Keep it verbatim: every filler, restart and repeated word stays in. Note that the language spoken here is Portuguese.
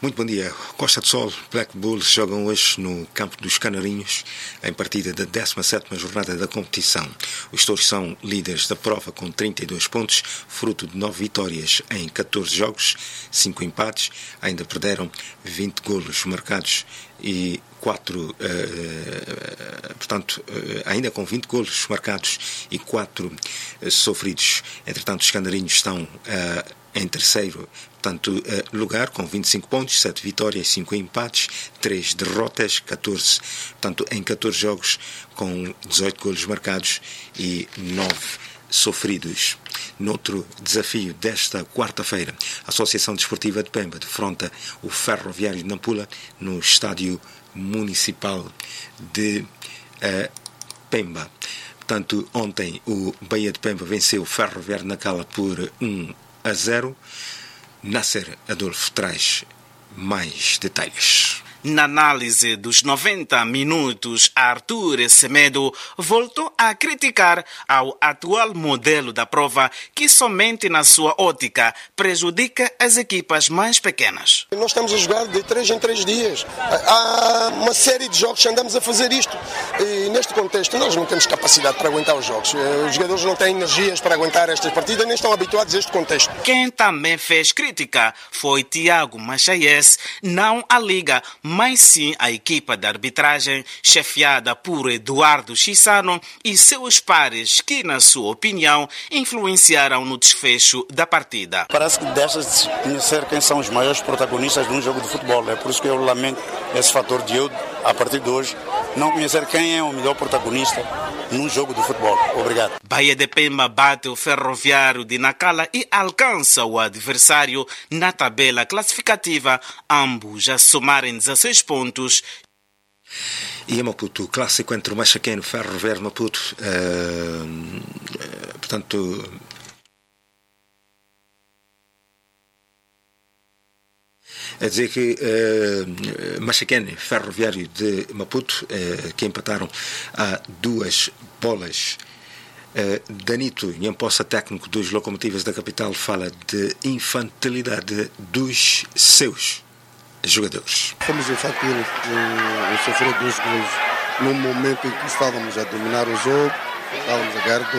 Muito bom dia. Costa do Sol, Black Bulls jogam hoje no campo dos Canarinhos, em partida da décima sétima jornada da competição. Os touros são líderes da prova com trinta e dois pontos, fruto de nove vitórias em catorze jogos, cinco empates, ainda perderam vinte golos marcados e quatro, uh, portanto, uh, ainda com vinte golos marcados e quatro uh, sofridos. Entretanto, os Canarinhos estão uh, em terceiro portanto, uh, lugar, com vinte e cinco pontos, sete vitórias, cinco empates, três derrotas, catorze, portanto, em catorze jogos, com dezoito golos marcados e nove sofridos. Noutro desafio desta quarta-feira, a Associação Desportiva de Pemba defronta o Ferroviário de Nampula no Estádio Municipal de uh, Pemba. Portanto, ontem o Bahia de Pemba venceu o Ferroviário de Nacala por um a zero. Nasser Adolfo traz mais detalhes. Na análise dos noventa minutos, Arthur Semedo voltou a criticar ao atual modelo da prova que somente na sua ótica prejudica as equipas mais pequenas. Nós estamos a jogar de três em três dias. Há uma série de jogos que andamos a fazer isto. E neste contexto nós não temos capacidade para aguentar os jogos. Os jogadores não têm energias para aguentar estas partidas, nem estão habituados a este contexto. Quem também fez crítica foi Tiago Machaes, não a Liga, mas sim a equipa de arbitragem chefiada por Eduardo Chissano e seus pares que, na sua opinião, influenciaram no desfecho da partida. Parece que deixa-se de conhecer quem são os maiores protagonistas de um jogo de futebol. É por isso que eu lamento esse fator de eu, a partir de hoje, não conhecer quem é o melhor protagonista num jogo de futebol. Obrigado. Bahia de Pemba bate o Ferroviário de Nacala e alcança o adversário na tabela classificativa, ambos a somarem dezesseis pontos. E em Maputo, o clássico entre o Machaqueno e o Ferroviário de Maputo, uh, uh, portanto... É dizer que uh, Machaquene, Ferroviário de Maputo, uh, que empataram a duas bolas. Uh, Danito Nhampossa, técnico dos Locomotivas da capital, fala de infantilidade dos seus jogadores. Fomos infantis em sofrer dois gols num momento em que estávamos a dominar o jogo, estávamos a ganhar